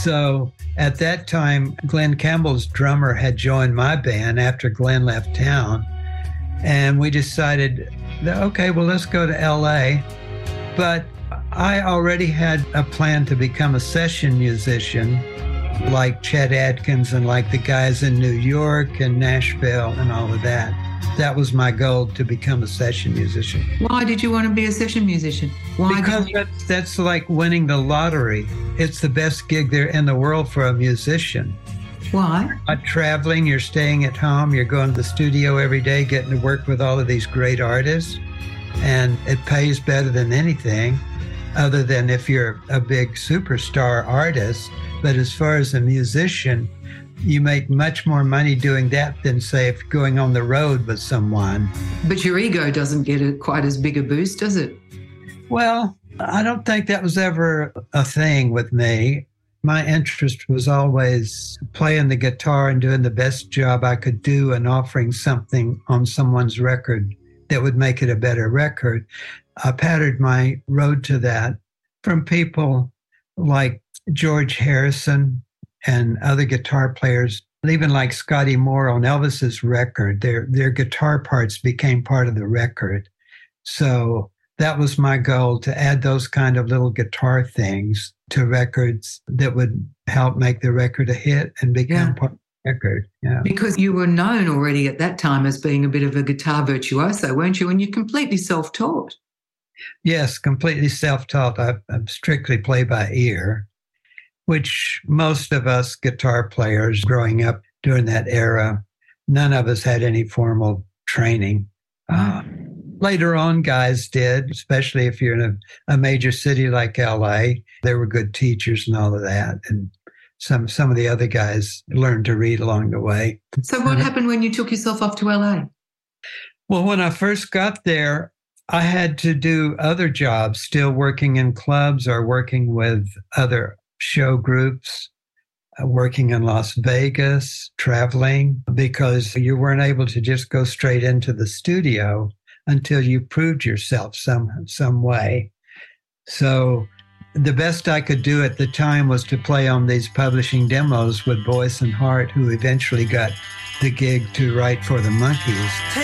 So at that time, Glenn Campbell's drummer had joined my band after Glenn left town. And we decided, okay, well, let's go to LA. But I already had a plan to become a session musician, like Chet Atkins and like the guys in New York and Nashville and all of that. That was my goal, to become a session musician. Why did you want to be a session musician? Because that's like winning the lottery. It's the best gig there in the world for a musician. Why? You're not traveling, you're staying at home, you're going to the studio every day, getting to work with all of these great artists, and it pays better than anything, other than if you're a big superstar artist. But as far as a musician, you make much more money doing that than, say, if going on the road with someone. But your ego doesn't get quite as big a boost, does it? Well, I don't think that was ever a thing with me. My interest was always playing the guitar and doing the best job I could do and offering something on someone's record that would make it a better record. I patterned my road to that from people like George Harrison and other guitar players, even like Scotty Moore on Elvis's record. Their guitar parts became part of the record. So that was my goal, to add those kind of little guitar things to records that would help make the record a hit and become part of the record. Yeah. Because you were known already at that time as being a bit of a guitar virtuoso, weren't you? And you're completely self-taught. Yes, completely self-taught. I strictly play by ear, which most of us guitar players growing up during that era, none of us had any formal training. Later on, guys did, especially if you're in a major city like LA. There were good teachers and all of that. And some of the other guys learned to read along the way. So what happened when you took yourself off to LA? Well, when I first got there, I had to do other jobs, still working in clubs or working with other show groups, working in Las Vegas, traveling, because you weren't able to just go straight into the studio until you proved yourself some way. So the best I could do at the time was to play on these publishing demos with Boyce and Hart, who eventually got the gig to write for the Monkees.